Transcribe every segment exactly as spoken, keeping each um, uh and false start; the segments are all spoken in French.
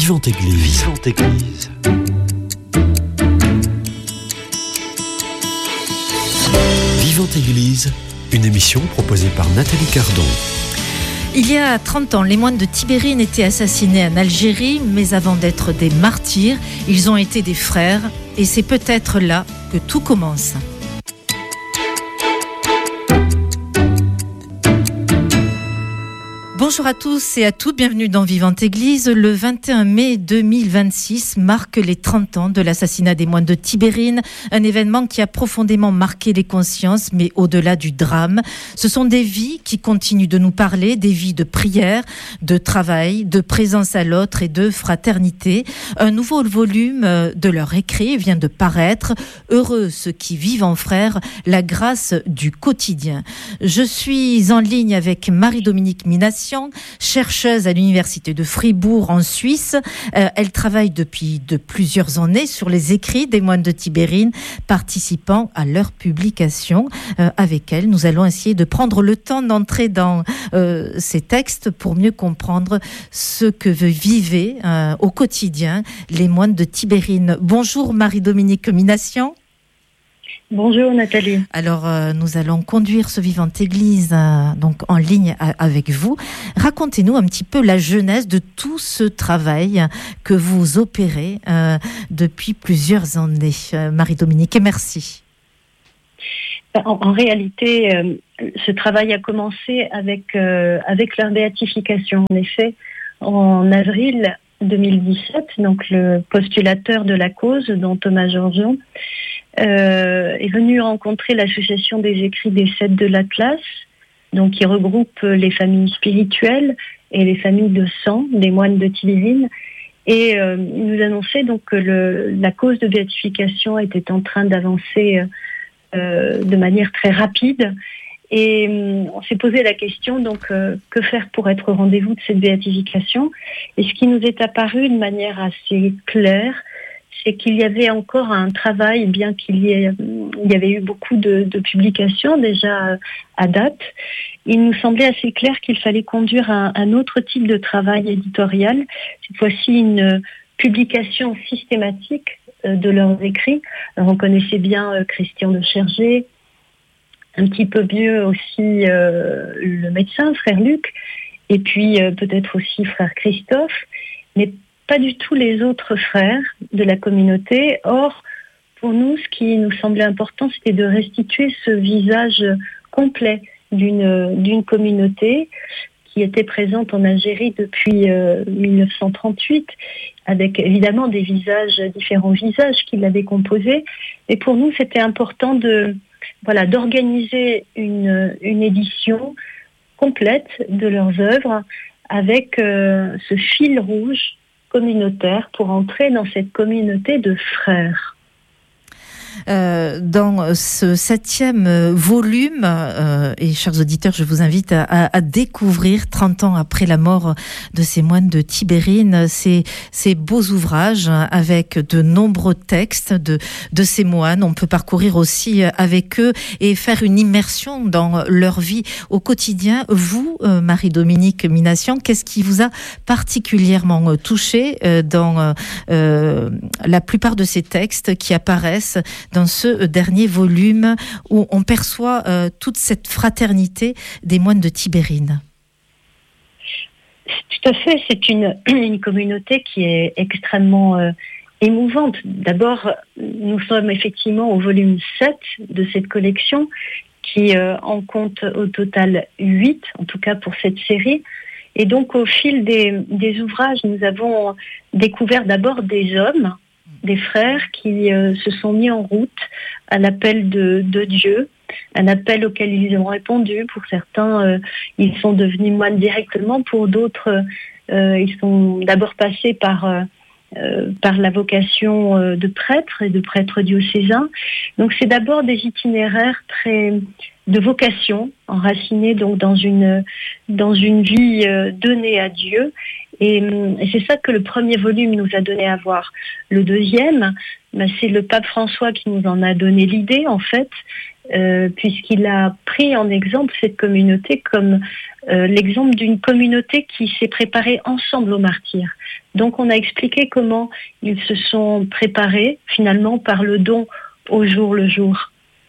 Vivante Église. Vivante Église. Vivante Église, une émission proposée par Nathalie Cardon. Il y a trente ans, les moines de Tibérine étaient assassinés en Algérie, mais avant d'être des martyrs, ils ont été des frères, et c'est peut-être là que tout commence. Bonjour à tous et à toutes, bienvenue dans Vivante Église. Le vingt et un mai deux mille vingt-six marque les trente ans de l'assassinat des moines de Tibérine, un événement qui a profondément marqué les consciences, mais au-delà du drame. Ce sont des vies qui continuent de nous parler, des vies de prière, de travail, de présence à l'autre et de fraternité. Un nouveau volume de leur écrit vient de paraître, Heureux ceux qui vivent en frères, la grâce du quotidien. Je suis en ligne avec Marie-Dominique Minassian, chercheuse à l'université de Fribourg en Suisse. Euh, elle travaille depuis de plusieurs années sur les écrits des moines de Tibérine, participant à leur publication. Euh, avec elle, nous allons essayer de prendre le temps d'entrer dans euh, ces textes pour mieux comprendre ce que vivaient euh, au quotidien les moines de Tibérine. Bonjour Marie-Dominique Minassian. Bonjour Nathalie. Alors euh, nous allons conduire ce Vivante Église euh, donc en ligne a, avec vous. Racontez-nous un petit peu la genèse de tout ce travail que vous opérez euh, depuis plusieurs années, euh, Marie-Dominique, et merci. En, en réalité, euh, ce travail a commencé avec euh, avec leur béatification. En effet, en avril deux mille dix-sept, donc le postulateur de la cause, dont Thomas Georgion, Euh, est venu rencontrer l'association des écrits des sept de l'Atlas, donc qui regroupe les familles spirituelles et les familles de sang des moines de Tibérine, et euh, il nous annonçait donc que le, la cause de béatification était en train d'avancer euh, de manière très rapide, et euh, on s'est posé la question donc euh, que faire pour être au rendez-vous de cette béatification. Et ce qui nous est apparu de manière assez claire, c'est qu'il y avait encore un travail, bien qu'il y ait, il y avait eu beaucoup de, de publications déjà à date. Il nous semblait assez clair qu'il fallait conduire un, un autre type de travail éditorial, cette fois-ci une publication systématique de leurs écrits. Alors on connaissait bien Christian de Chergé, un petit peu mieux aussi euh, le médecin, frère Luc, et puis euh, peut-être aussi frère Christophe, mais pas du tout les autres frères de la communauté. Or, pour nous, ce qui nous semblait important, c'était de restituer ce visage complet d'une, d'une communauté qui était présente en Algérie depuis euh, dix-neuf cent trente-huit, avec évidemment des visages, différents visages qui l'avaient composé. Et pour nous, c'était important de, voilà, d'organiser une, une édition complète de leurs œuvres avec euh, ce fil rouge communautaire pour entrer dans cette communauté de frères. Euh, dans ce septième volume, euh, et chers auditeurs, je vous invite à, à, à découvrir, trente ans après la mort de ces moines de Tibérine, ces, ces beaux ouvrages avec de nombreux textes de, de ces moines. On peut parcourir aussi avec eux et faire une immersion dans leur vie au quotidien. Vous, euh, Marie-Dominique Minassian, qu'est-ce qui vous a particulièrement touché euh, dans euh, la plupart de ces textes qui apparaissent dans ce dernier volume où on perçoit euh, toute cette fraternité des moines de Tibérine? Tout à fait, c'est une, une communauté qui est extrêmement euh, émouvante. D'abord, nous sommes effectivement au volume sept de cette collection qui euh, en compte au total huit, en tout cas pour cette série. Et donc au fil des, des ouvrages, nous avons découvert d'abord des hommes, des frères qui euh, se sont mis en route à l'appel de, de Dieu, un appel auquel ils ont répondu. Pour certains, euh, ils sont devenus moines directement. Pour d'autres, euh, ils sont d'abord passés par, euh, euh, par la vocation euh, de prêtre et de prêtre diocésain. Donc c'est d'abord des itinéraires très de vocation, enracinés donc dans une, dans une vie euh, donnée à Dieu. Et, et c'est ça que le premier volume nous a donné à voir. Le deuxième, ben, c'est le pape François qui nous en a donné l'idée, en fait. euh, puisqu'il a pris en exemple cette communauté comme euh, l'exemple d'une communauté qui s'est préparée ensemble au martyre. Donc on a expliqué comment ils se sont préparés finalement par le don au jour le jour.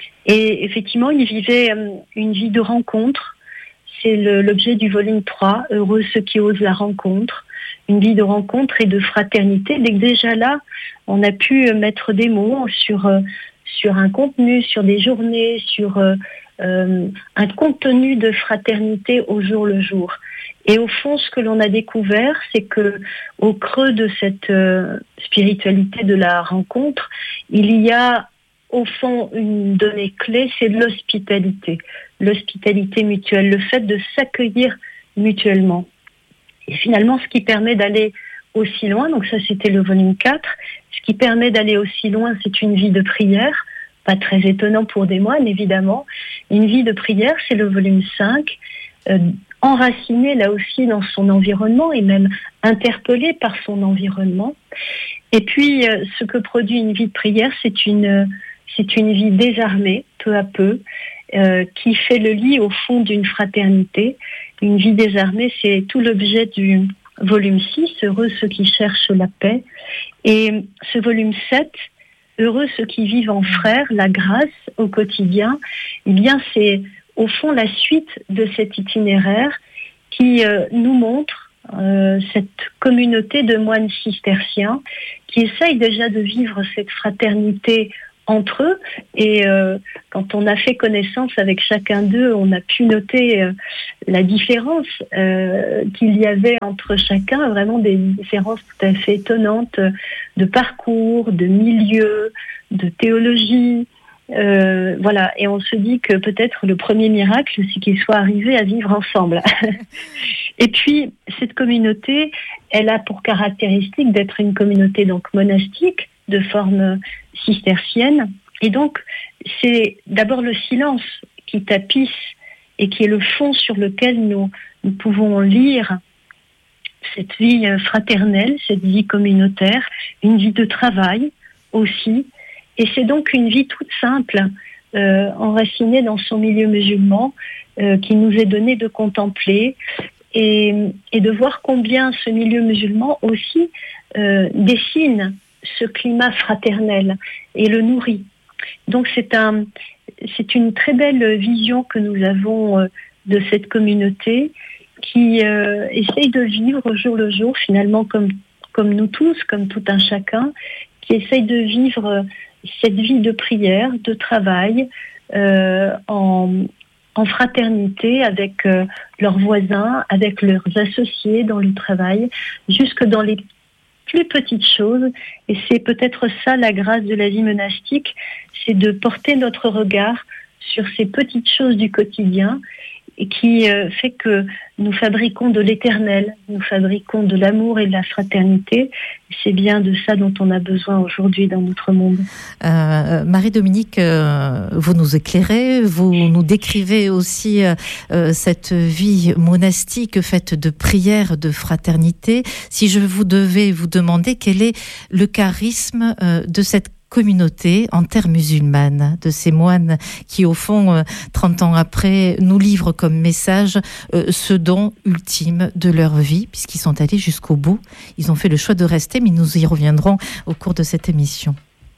Et effectivement, ils vivaient euh, une vie de rencontre. C'est le, l'objet du volume trois, Heureux ceux qui osent la rencontre. Une vie de rencontre et de fraternité. Dès que déjà là, on a pu mettre des mots sur, euh, sur un contenu, sur des journées, sur euh, euh, un contenu de fraternité au jour le jour. Et au fond, ce que l'on a découvert, c'est que au creux de cette euh, spiritualité de la rencontre, il y a au fond une donnée clé, c'est l'hospitalité. L'hospitalité mutuelle, le fait de s'accueillir mutuellement. Et finalement, ce qui permet d'aller aussi loin, donc ça c'était le volume quatre, ce qui permet d'aller aussi loin, c'est une vie de prière, pas très étonnant pour des moines évidemment. Une vie de prière, c'est le volume cinq, euh, enraciné là aussi dans son environnement et même interpellé par son environnement. Et puis, euh, ce que produit une vie de prière, c'est une, c'est une vie désarmée, peu à peu, euh, qui fait le lit au fond d'une fraternité. Une vie désarmée, c'est tout l'objet du volume six, Heureux ceux qui cherchent la paix. Et ce volume sept, Heureux ceux qui vivent en frères, la grâce au quotidien, eh bien c'est au fond la suite de cet itinéraire qui euh, nous montre euh, cette communauté de moines cisterciens qui essayent déjà de vivre cette fraternité entre eux. Et euh, quand on a fait connaissance avec chacun d'eux, on a pu noter euh, la différence euh, qu'il y avait entre chacun, vraiment des différences tout à fait étonnantes de parcours, de milieu, de théologie. Euh, voilà, et on se dit que peut-être le premier miracle, c'est qu'ils soient arrivés à vivre ensemble. Et puis, cette communauté, elle a pour caractéristique d'être une communauté donc monastique, de forme cistercienne. Et donc, c'est d'abord le silence qui tapisse et qui est le fond sur lequel nous, nous pouvons lire cette vie fraternelle, cette vie communautaire, une vie de travail aussi. Et c'est donc une vie toute simple, euh, enracinée dans son milieu musulman, euh, qui nous est donné de contempler et, et de voir combien ce milieu musulman aussi euh, dessine ce climat fraternel et le nourrit. Donc c'est un, c'est une très belle vision que nous avons euh, de cette communauté qui euh, essaye de vivre au jour le jour, finalement comme, comme nous tous, comme tout un chacun, qui essaye de vivre euh, cette vie de prière, de travail, euh, en, en fraternité avec euh, leurs voisins, avec leurs associés dans le travail, jusque dans les plus petites choses. Et c'est peut-être ça la grâce de la vie monastique, c'est de porter notre regard sur ces petites choses du quotidien et qui euh, fait que nous fabriquons de l'éternel, nous fabriquons de l'amour et de la fraternité. C'est bien de ça dont on a besoin aujourd'hui dans notre monde. Euh, Marie-Dominique, euh, vous nous éclairez, vous nous décrivez aussi euh, cette vie monastique faite de prières, de fraternité. Si je vous devais vous demander quel est le charisme euh, de cette communauté en terre musulmane, de ces moines qui, au fond, trente ans après, nous livrent comme message euh, ce don ultime de leur vie, puisqu'ils sont allés jusqu'au bout. Ils ont fait le choix de rester, mais nous y reviendrons au cours de cette émission.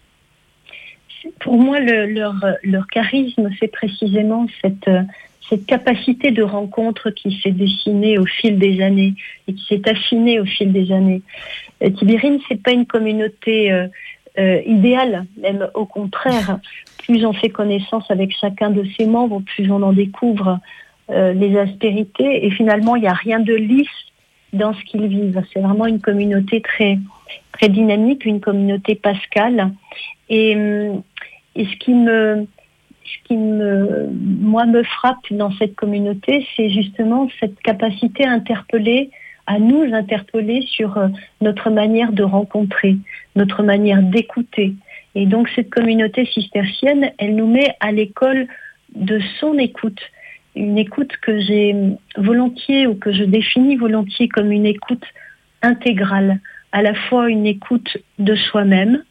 Pour moi, le, leur, leur charisme, c'est précisément cette, cette capacité de rencontre qui s'est dessinée au fil des années et qui s'est affinée au fil des années. Euh, Tibérine, c'est pas une communauté euh, Euh, idéal, même au contraire. Plus on fait connaissance avec chacun de ses membres, plus on en découvre euh, les aspérités. Et finalement, il n'y a rien de lisse dans ce qu'ils vivent. C'est vraiment une communauté très, très dynamique, une communauté pascale. Et, et ce qui me, ce qui me, moi, me frappe dans cette communauté, c'est justement cette capacité à interpeller, à nous interpeller sur notre manière de rencontrer, notre manière d'écouter. Et donc cette communauté cistercienne, elle nous met à l'école de son écoute. Une écoute que j'ai volontiers ou que je définis volontiers comme une écoute intégrale, à la fois une écoute de soi-même,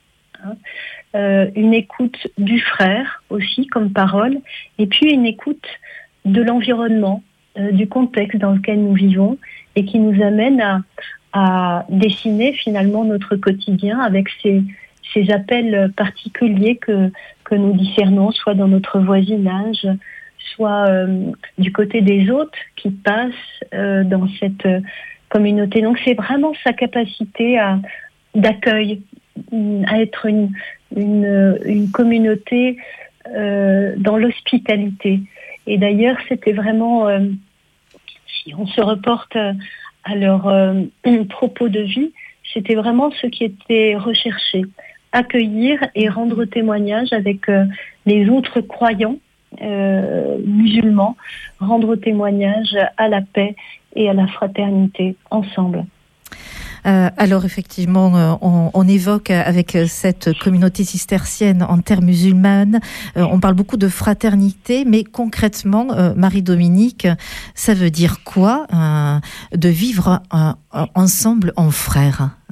hein, euh, une écoute du frère aussi comme parole, et puis une écoute de l'environnement, euh, du contexte dans lequel nous vivons, et qui nous amène à, à dessiner finalement notre quotidien avec ces, ces appels particuliers que, que nous discernons, soit dans notre voisinage, soit euh, du côté des autres qui passent euh, dans cette euh, communauté. Donc c'est vraiment sa capacité à, d'accueil, à être une, une, une communauté euh, dans l'hospitalité. Et d'ailleurs, c'était vraiment, euh, si on se reporte à leur euh, propos de vie, c'était vraiment ce qui était recherché. Accueillir et rendre témoignage avec euh, les autres croyants Euh, musulmans, rendre témoignage à la paix et à la fraternité ensemble. Euh, alors effectivement, euh, on, on évoque avec cette communauté cistercienne en terre musulmane, euh, on parle beaucoup de fraternité, mais concrètement, euh, Marie-Dominique, ça veut dire quoi euh, de vivre euh, ensemble en frères euh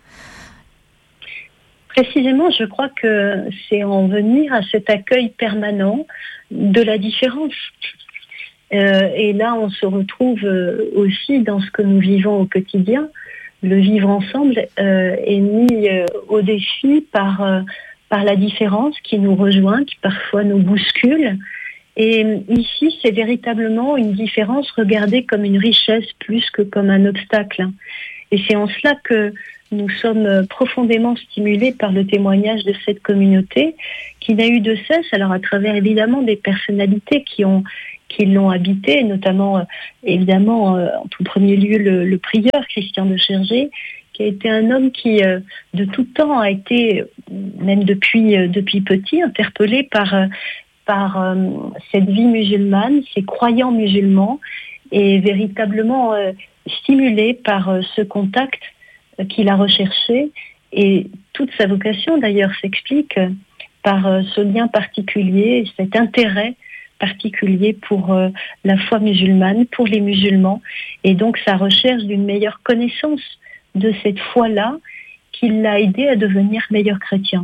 Précisément, je crois que c'est en venir à cet accueil permanent de la différence. Euh, et là, on se retrouve aussi dans ce que nous vivons au quotidien. Le vivre ensemble euh, est mis euh, au défi par, euh, par la différence qui nous rejoint, qui parfois nous bouscule. Et ici, c'est véritablement une différence regardée comme une richesse plus que comme un obstacle. Et c'est en cela que nous sommes profondément stimulés par le témoignage de cette communauté qui n'a eu de cesse, alors à travers évidemment des personnalités qui ont qui l'ont habité, notamment euh, évidemment euh, en tout premier lieu le, le prieur Christian de Chergé, qui a été un homme qui euh, de tout temps a été, même depuis euh, depuis petit, interpellé par euh, par euh, cette vie musulmane, ces croyants musulmans, et véritablement euh, stimulé par euh, ce contact qu'il a recherché, et toute sa vocation d'ailleurs s'explique par ce lien particulier, cet intérêt particulier pour la foi musulmane, pour les musulmans, et donc sa recherche d'une meilleure connaissance de cette foi-là qui l'a aidé à devenir meilleur chrétien.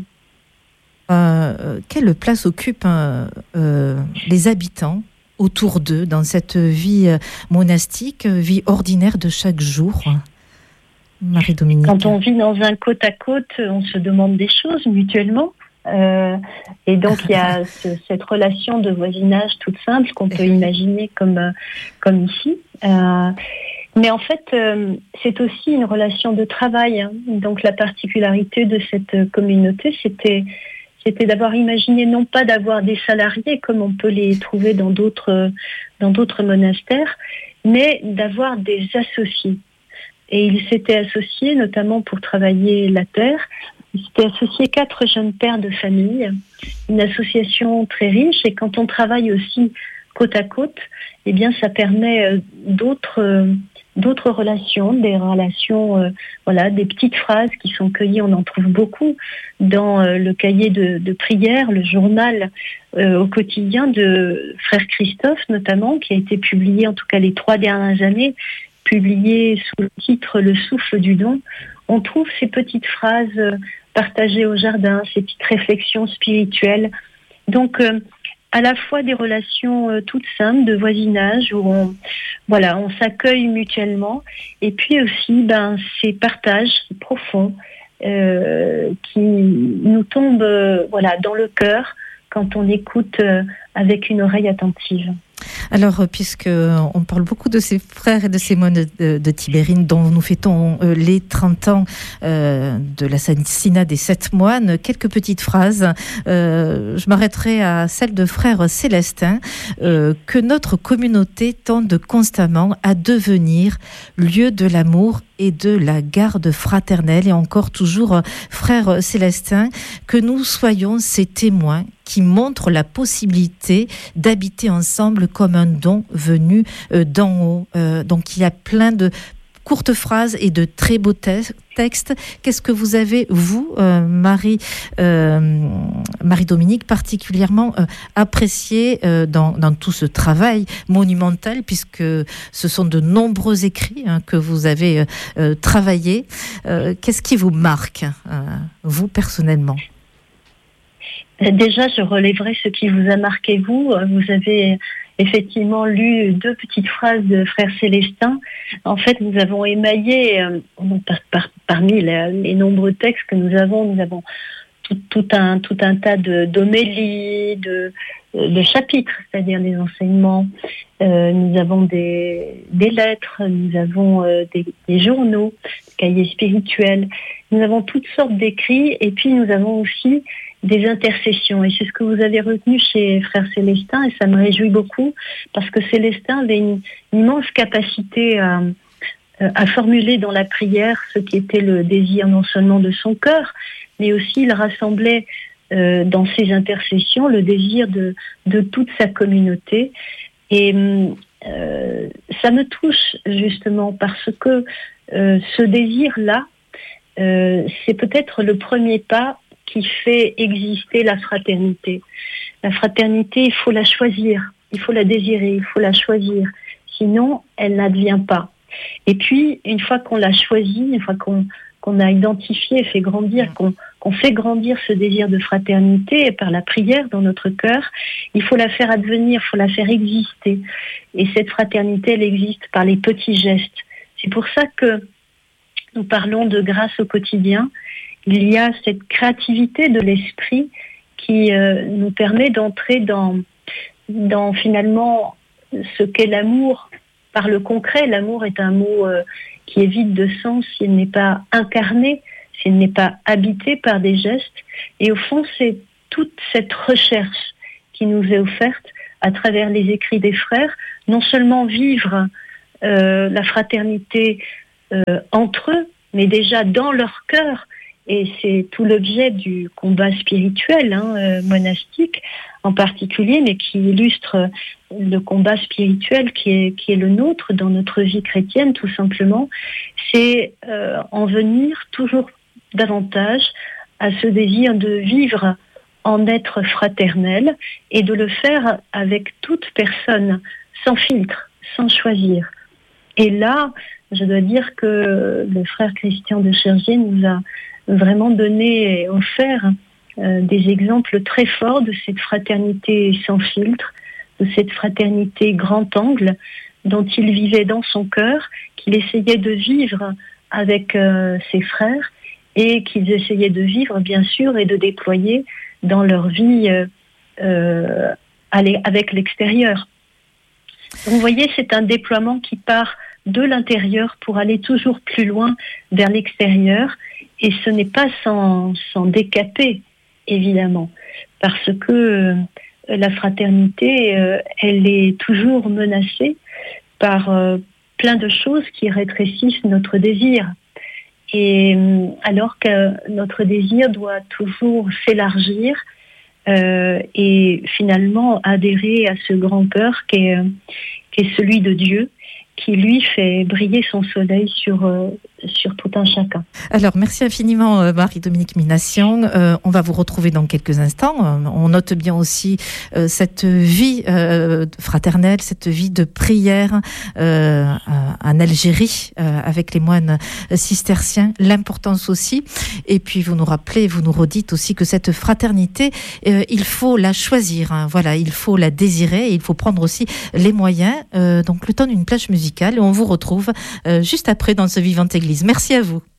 Euh, quelle place occupent euh, euh, les habitants autour d'eux dans cette vie monastique, vie ordinaire de chaque jour ? Marie-Dominique. Quand on vit dans un côte à côte, on se demande des choses mutuellement. Euh, et donc, il y a ce, cette relation de voisinage toute simple qu'on peut imaginer comme, comme ici. Euh, mais en fait, euh, c'est aussi une relation de travail. Hein. Donc, la particularité de cette communauté, c'était, c'était d'avoir imaginé non pas d'avoir des salariés comme on peut les trouver dans d'autres, dans d'autres monastères, mais d'avoir des associés. Et ils s'étaient associés notamment pour travailler la terre. Ils s'étaient associés quatre jeunes pères de famille, une association très riche. Et quand on travaille aussi côte à côte, eh bien, ça permet d'autres, d'autres relations, des relations, euh, voilà, des petites phrases qui sont cueillies. On en trouve beaucoup dans euh, le cahier de, de prière, le journal euh, au quotidien de Frère Christophe notamment, qui a été publié en tout cas les trois dernières années, publié sous le titre « Le souffle du don », on trouve ces petites phrases partagées au jardin, ces petites réflexions spirituelles. Donc, euh, à la fois des relations euh, toutes simples de voisinage où on, voilà, on s'accueille mutuellement, et puis aussi ben, ces partages profonds euh, qui nous tombent euh, voilà, dans le cœur quand on écoute euh, avec une oreille attentive. Alors, puisque on parle beaucoup de ces frères et de ces moines de, de Tibérine, dont nous fêtons euh, les trente ans euh, de l'assassinat des sept moines, quelques petites phrases. Euh, je m'arrêterai à celle de frère Célestin, euh, que notre communauté tende constamment à devenir lieu de l'amour et de la garde fraternelle. Et encore toujours, frère Célestin, que nous soyons ces témoins qui montrent la possibilité d'habiter ensemble comme un don venu euh, d'en haut. Euh, donc il y a plein de courtes phrases et de très beaux te- textes. Qu'est-ce que vous avez, vous, euh, Marie, euh, Marie-Dominique, particulièrement euh, apprécié euh, dans, dans tout ce travail monumental, puisque ce sont de nombreux écrits hein, que vous avez euh, travaillés. Euh, qu'est-ce qui vous marque, euh, vous, personnellement ? Déjà, je relèverai ce qui vous a marqué, vous. Vous avez effectivement lu deux petites phrases de Frère Célestin. En fait, nous avons émaillé, euh, par, par, parmi les, les nombreux textes que nous avons, nous avons tout, tout, un, tout un tas de, d'homélies, de, de chapitres, c'est-à-dire des enseignements. Euh, nous avons des, des lettres, nous avons euh, des, des journaux, des cahiers spirituels. Nous avons toutes sortes d'écrits, et puis nous avons aussi des intercessions. Et c'est ce que vous avez retenu chez Frère Célestin, et ça me réjouit beaucoup, parce que Célestin avait une, une immense capacité à, à formuler dans la prière ce qui était le désir non seulement de son cœur, mais aussi il rassemblait euh, dans ses intercessions le désir de, de toute sa communauté. Et euh, ça me touche justement parce que euh, ce désir-là, euh, c'est peut-être le premier pas qui fait exister la fraternité. La fraternité, il faut la choisir, il faut la désirer, il faut la choisir. Sinon, elle n'advient pas. Et puis, une fois qu'on l'a choisie, une fois qu'on, qu'on a identifié, fait grandir, qu'on, qu'on fait grandir ce désir de fraternité par la prière dans notre cœur, il faut la faire advenir, il faut la faire exister. Et cette fraternité, elle existe par les petits gestes. C'est pour ça que nous parlons de grâce au quotidien. Il y a cette créativité de l'esprit qui euh, nous permet d'entrer dans, dans finalement ce qu'est l'amour par le concret. L'amour est un mot euh, qui est vide de sens s'il n'est pas incarné, s'il n'est pas habité par des gestes. Et au fond, c'est toute cette recherche qui nous est offerte à travers les écrits des frères, non seulement vivre euh, la fraternité euh, entre eux, mais déjà dans leur cœur. Et c'est tout l'objet du combat spirituel, hein, euh, monastique en particulier, mais qui illustre le combat spirituel qui est, qui est le nôtre dans notre vie chrétienne, tout simplement. C'est euh, en venir toujours davantage à ce désir de vivre en être fraternel et de le faire avec toute personne, sans filtre, sans choisir. Et là, je dois dire que le frère Christian de Chergier nous a vraiment donné et offert euh, des exemples très forts de cette fraternité sans filtre, de cette fraternité grand angle dont il vivait dans son cœur, qu'il essayait de vivre avec euh, ses frères et qu'ils essayaient de vivre bien sûr et de déployer dans leur vie euh, euh, avec l'extérieur. Vous voyez, c'est un déploiement qui part de l'intérieur pour aller toujours plus loin vers l'extérieur. Et ce n'est pas sans, sans décaper, évidemment, parce que euh, la fraternité, euh, elle est toujours menacée par euh, plein de choses qui rétrécissent notre désir. Et euh, alors que notre désir doit toujours s'élargir euh, et finalement adhérer à ce grand cœur qui est, qui est celui de Dieu, qui lui fait briller son soleil sur, euh, sur tout un chacun. Alors, merci infiniment euh, Marie-Dominique Minassian. Euh, on va vous retrouver dans quelques instants. Euh, on note bien aussi euh, cette vie euh, fraternelle, cette vie de prière euh, en Algérie euh, avec les moines cisterciens, l'importance aussi. Et puis, vous nous rappelez, vous nous redites aussi que cette fraternité, euh, il faut la choisir. Hein. Voilà, il faut la désirer et il faut prendre aussi les moyens. Euh, donc, le temps d'une plage musicale. Et on vous retrouve euh, juste après dans ce Vivante Église. Merci à vous.